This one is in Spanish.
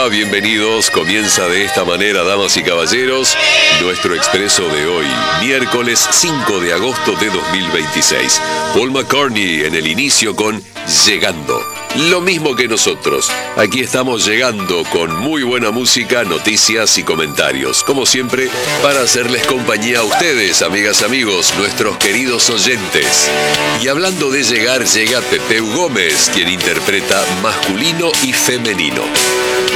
Hola, bienvenidos. Comienza de esta manera, damas y caballeros, nuestro expreso de hoy, miércoles 5 de agosto de 2026. Paul McCartney en el inicio con Llegando. Lo mismo que nosotros. Aquí estamos llegando con muy buena música, noticias y comentarios. Como siempre, para hacerles compañía a ustedes, amigas, amigos, nuestros queridos oyentes. Y hablando de llegar, llega Pepeu Gómez, quien interpreta masculino y femenino.